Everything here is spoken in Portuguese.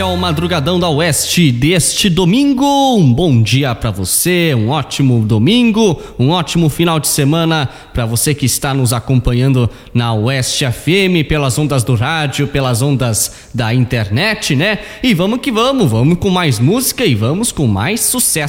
É o Madrugadão da Oeste deste domingo. Um bom dia para você, um ótimo domingo, um ótimo final de semana para você que está nos acompanhando na Oeste FM, pelas ondas do rádio, pelas ondas da internet, né? E vamos que vamos com mais música e vamos com mais sucesso.